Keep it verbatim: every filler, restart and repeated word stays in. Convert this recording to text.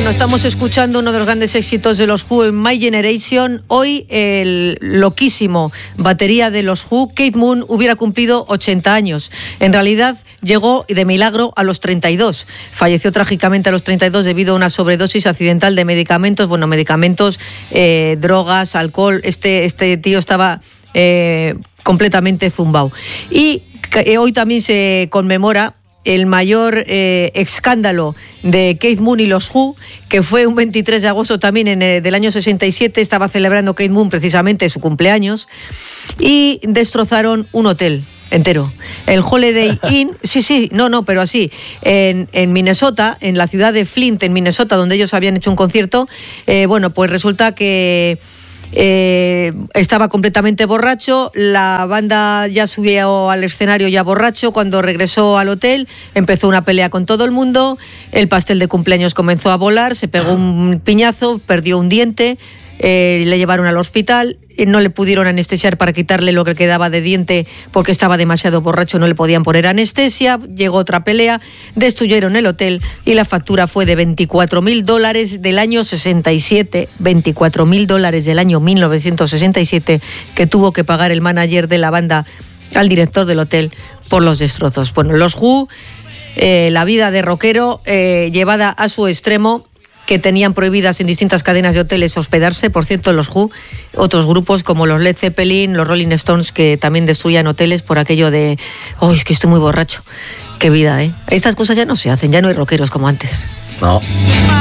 Bueno, estamos escuchando uno de los grandes éxitos de los Who en My Generation. Hoy el loquísimo batería de los Who, Keith Moon, hubiera cumplido ochenta años. En realidad llegó de milagro a los treinta y dos. Falleció trágicamente a los treinta y dos debido a una sobredosis accidental de medicamentos, bueno, medicamentos, eh, drogas, alcohol. Este, este tío estaba eh, completamente zumbao. Y eh, hoy también se conmemora el mayor eh, escándalo de Keith Moon y los Who, que fue un veintitrés de agosto también en, eh, del año sesenta y siete. Estaba celebrando Keith Moon precisamente su cumpleaños y destrozaron un hotel entero, el Holiday Inn. Sí, sí, no, no, pero así, en, en Minnesota, en la ciudad de Flint, en Minnesota, donde ellos habían hecho un concierto. Eh, bueno, pues resulta que Eh, estaba completamente borracho. La banda ya subió al escenario ya borracho. Cuando regresó al hotel empezó una pelea con todo el mundo. El pastel de cumpleaños comenzó a volar, se pegó un piñazo, perdió un diente, eh, le llevaron al hospital. No le pudieron anestesiar para quitarle lo que quedaba de diente porque estaba demasiado borracho, no le podían poner anestesia. Llegó otra pelea, destruyeron el hotel y la factura fue de veinticuatro mil dólares del año sesenta y siete, veinticuatro mil dólares del año mil novecientos sesenta y siete que tuvo que pagar el manager de la banda al director del hotel por los destrozos. Bueno, los Who, eh, la vida de rockero eh, llevada a su extremo, que tenían prohibidas en distintas cadenas de hoteles hospedarse. Por cierto, los Who, otros grupos como los Led Zeppelin, los Rolling Stones, que también destruían hoteles por aquello de oh, es que estoy muy borracho. Qué vida, ¿eh? Estas cosas ya no se hacen, ya no hay rockeros como antes. No.